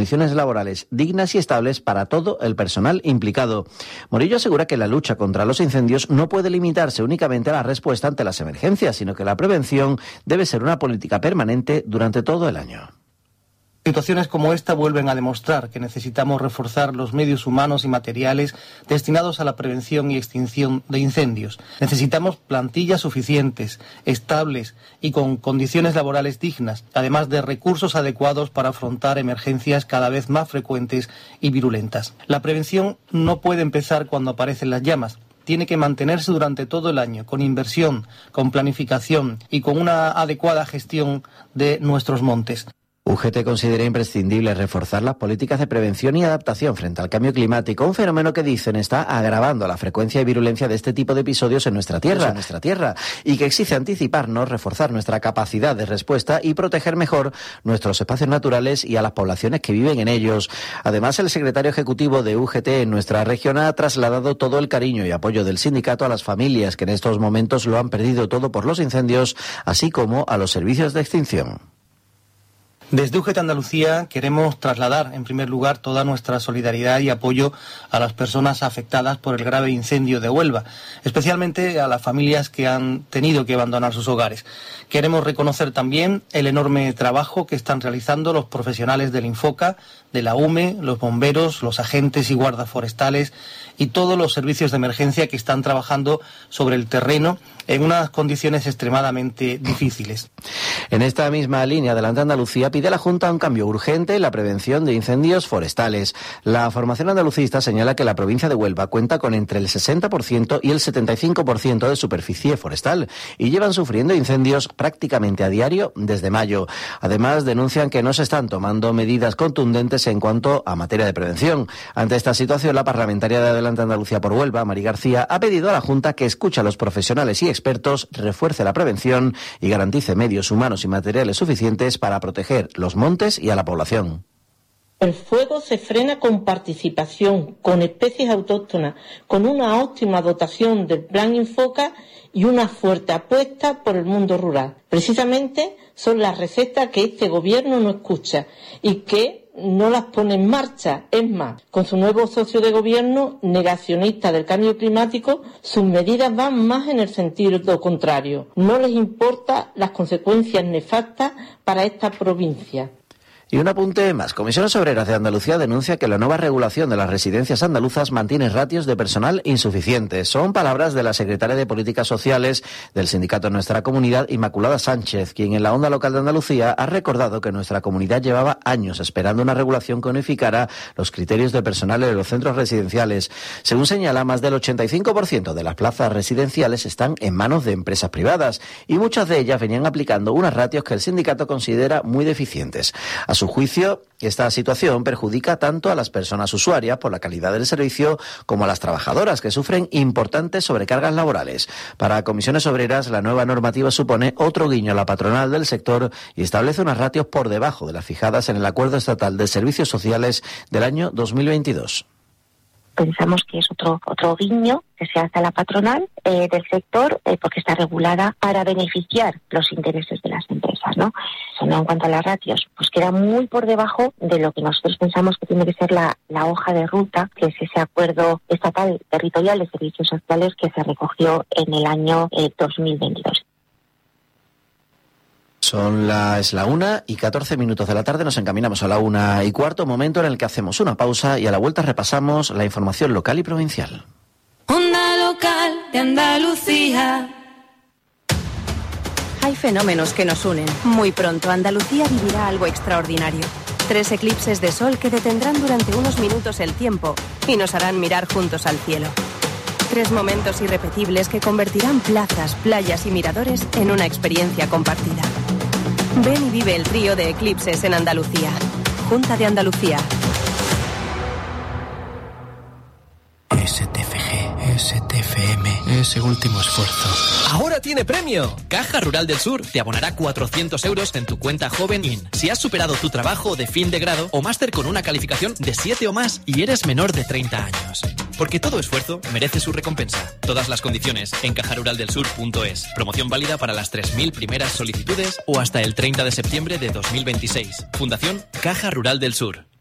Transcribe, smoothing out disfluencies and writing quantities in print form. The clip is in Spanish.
condiciones laborales dignas y estables para todo el personal implicado. Morillo asegura que la lucha contra los incendios no puede limitarse únicamente a la respuesta ante las emergencias, sino que la prevención debe ser una política permanente durante todo el año. Situaciones como esta vuelven a demostrar que necesitamos reforzar los medios humanos y materiales destinados a la prevención y extinción de incendios. Necesitamos plantillas suficientes, estables y con condiciones laborales dignas, además de recursos adecuados para afrontar emergencias cada vez más frecuentes y virulentas. La prevención no puede empezar cuando aparecen las llamas. Tiene que mantenerse durante todo el año, con inversión, con planificación y con una adecuada gestión de nuestros montes. UGT considera imprescindible reforzar las políticas de prevención y adaptación frente al cambio climático, un fenómeno que dicen está agravando la frecuencia y virulencia de este tipo de episodios en nuestra tierra, y que exige anticiparnos, reforzar nuestra capacidad de respuesta y proteger mejor nuestros espacios naturales y a las poblaciones que viven en ellos. Además, el secretario ejecutivo de UGT en nuestra región ha trasladado todo el cariño y apoyo del sindicato a las familias que en estos momentos lo han perdido todo por los incendios, así como a los servicios de extinción. Desde UGT Andalucía queremos trasladar, en primer lugar, toda nuestra solidaridad y apoyo a las personas afectadas por el grave incendio de Huelva, especialmente a las familias que han tenido que abandonar sus hogares. Queremos reconocer también el enorme trabajo que están realizando los profesionales del Infoca, de la UME, los bomberos, los agentes y guardas forestales y todos los servicios de emergencia que están trabajando sobre el terreno en unas condiciones extremadamente difíciles. En esta misma línea, Adelante Andalucía pide a la Junta un cambio urgente en la prevención de incendios forestales. La formación andalucista señala que la provincia de Huelva cuenta con entre el 60% y el 75% de superficie forestal y llevan sufriendo incendios prácticamente a diario desde mayo. Además, denuncian que no se están tomando medidas contundentes en cuanto a materia de prevención. Ante esta situación, la parlamentaria de Adelante Andalucía por Huelva, Mari García, ha pedido a la Junta que escuche a los profesionales y expertos, refuerce la prevención y garantice medios humanos y materiales suficientes para proteger los montes y a la población. El fuego se frena con participación, con especies autóctonas, con una óptima dotación del Plan Infoca y una fuerte apuesta por el mundo rural. Precisamente son las recetas que este gobierno no escucha y que no las pone en marcha. Es más, con su nuevo socio de gobierno, negacionista del cambio climático, sus medidas van más en el sentido contrario. No les importa las consecuencias nefastas para esta provincia. Y un apunte más. Comisiones Obreras de Andalucía denuncia que la nueva regulación de las residencias andaluzas mantiene ratios de personal insuficientes. Son palabras de la secretaria de Políticas Sociales del sindicato Nuestra Comunidad, Inmaculada Sánchez, quien en la Onda Local de Andalucía ha recordado que nuestra comunidad llevaba años esperando una regulación que unificara los criterios de personal en los centros residenciales. Según señala, más del 85% de las plazas residenciales están en manos de empresas privadas y muchas de ellas venían aplicando unos ratios que el sindicato considera muy deficientes. A su juicio, esta situación perjudica tanto a las personas usuarias por la calidad del servicio como a las trabajadoras que sufren importantes sobrecargas laborales. Para Comisiones Obreras, la nueva normativa supone otro guiño a la patronal del sector y establece unos ratios por debajo de las fijadas en el Acuerdo Estatal de Servicios Sociales del año 2022. Pensamos que es otro guiño que se hace a la patronal del sector porque está regulada para beneficiar los intereses de las empresas, ¿no? En cuanto a las ratios, pues queda muy por debajo de lo que nosotros pensamos que tiene que ser la hoja de ruta, que es ese acuerdo estatal territorial de servicios sociales que se recogió en el año 2022. Son las 1:14 de la tarde, nos encaminamos a la 1:15, momento en el que hacemos una pausa y a la vuelta repasamos la información local y provincial. Onda Local de Andalucía. Hay fenómenos que nos unen. Muy pronto Andalucía vivirá algo extraordinario. 3 eclipses de sol que detendrán durante unos minutos el tiempo y nos harán mirar juntos al cielo. 3 momentos irrepetibles que convertirán plazas, playas y miradores en una experiencia compartida. Ven y vive el trío de eclipses en Andalucía. Junta de Andalucía. STFG, STFM, ese último esfuerzo. ¡Ahora tiene premio! Caja Rural del Sur te abonará 400 euros en tu cuenta Joven IN si has superado tu trabajo de fin de grado o máster con una calificación de 7 o más y eres menor de 30 años. Porque todo esfuerzo merece su recompensa. Todas las condiciones en cajaruraldelsur.es. Promoción válida para las 3.000 primeras solicitudes o hasta el 30 de septiembre de 2026. Fundación Caja Rural del Sur.